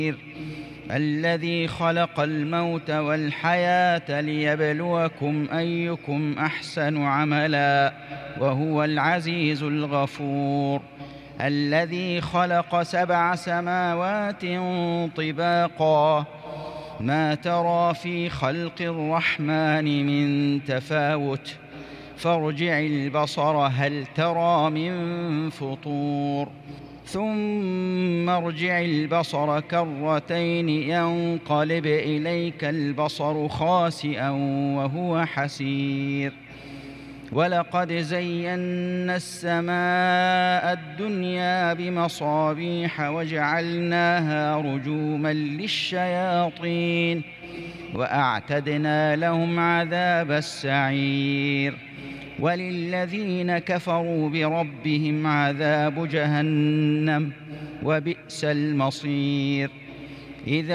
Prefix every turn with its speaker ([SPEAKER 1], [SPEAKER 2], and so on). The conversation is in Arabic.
[SPEAKER 1] الذي خلق الموت والحياة ليبلوكم أيكم أحسن عملا وهو العزيز الغفور. الذي خلق 7 سماوات طباقا ما ترى في خلق الرحمن من تفاوت فارجع البصر هل ترى من فطور ثم ارجع البصر كرتين ينقلب إليك البصر خاسئا وهو حسير. ولقد زينا السماء الدنيا بمصابيح وجعلناها رجوما للشياطين وأعتدنا لهم عذاب السعير. وللذين كفروا بربهم عذاب جهنم وبئس المصير.